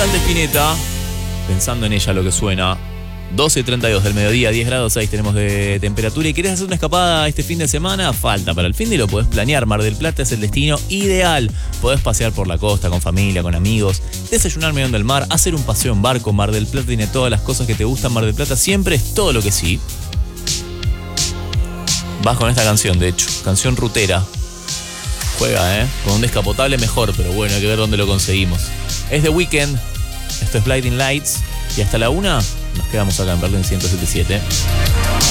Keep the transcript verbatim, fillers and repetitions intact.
Recital de Spinetta. Pensando en ella lo que suena. doce treinta y dos del mediodía, diez grados seis tenemos de temperatura. ¿Y querés hacer una escapada este fin de semana? Falta para el fin de lo podés planear. Mar del Plata es el destino ideal. Podés pasear por la costa con familia, con amigos, desayunar mirando el mar, hacer un paseo en barco. Mar del Plata tiene todas las cosas que te gustan. Mar del Plata siempre es todo lo que sí. Vas con esta canción, de hecho, canción rutera. Juega, ¿eh? Con un descapotable mejor, pero bueno, hay que ver dónde lo conseguimos. Es The Weeknd. Esto es Blinding Lights. Y hasta la una nos quedamos acá en Berlín ciento setenta y siete.